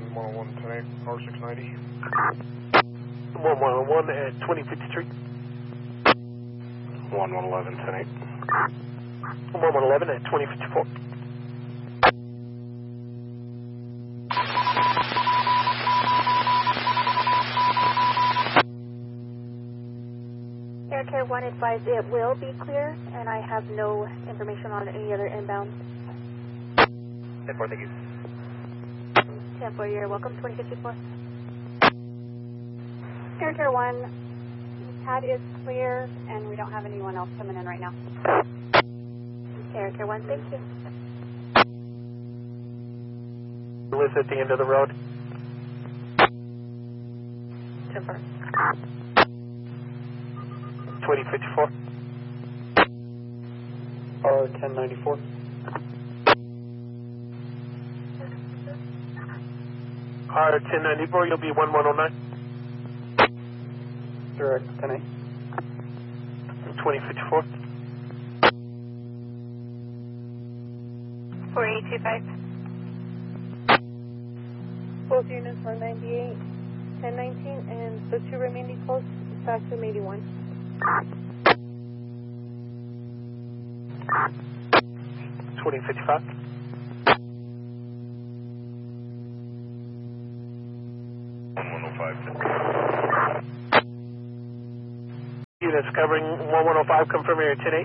111 tonight, R690. 1111 at 2053. 1111 tonight. 1111 at 2054. Air Care 1 advised it will be clear, and I have no information on any other inbound. 10-4, thank you. 10-4, you're welcome, 2054. Air Care 1, pad is clear, and we don't have anyone else coming in right now. Air Care 1, thank you. Liz at the end of the road. 10-4. 2054. R1094. R1094, you'll be 1109. Direct 10-8. 2054. 4825. Both units 198, 1019, and the two remaining close, back to 81. 2055. Units covering 1105, confirm area 10-8.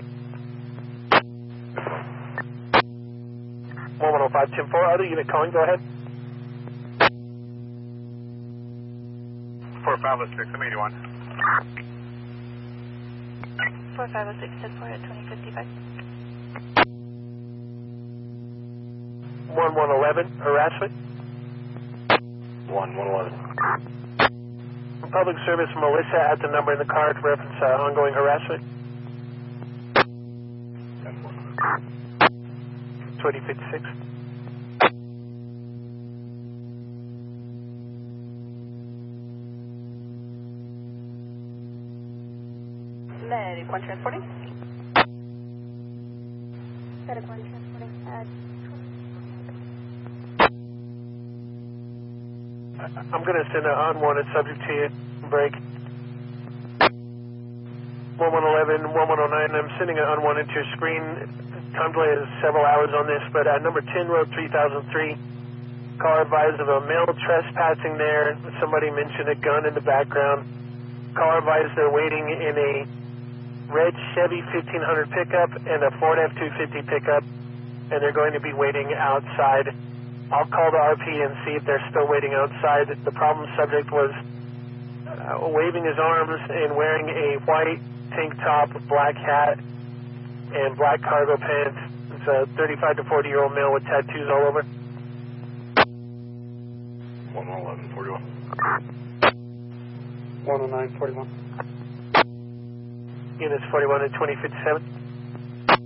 1105, 10-4, other unit calling, go ahead. 4506, I'm 81. 4506, 10-4 at 2055. 1111, harassment. 1111. Public service, Melissa at the number in the card, reference ongoing harassment. 2056. Medic 1 transporting. Medic 1 transporting. I'm going to send an unwanted subject to you. Break. 1111, 1109, I'm sending an unwanted to your screen. Time delay is several hours on this, but number 10, road 3003. Car advised of a male trespassing there. Somebody mentioned a gun in the background. Car advised they're waiting in a red Chevy 1500 pickup and a Ford F-250 pickup, and they're going to be waiting outside. I'll call the RP and see if they're still waiting outside. The problem subject was waving his arms and wearing a white tank top, black hat, and black cargo pants. It's a 35 to 40-year-old male with tattoos all over. 1111, 41. 109, 41. Units 41 and 2057.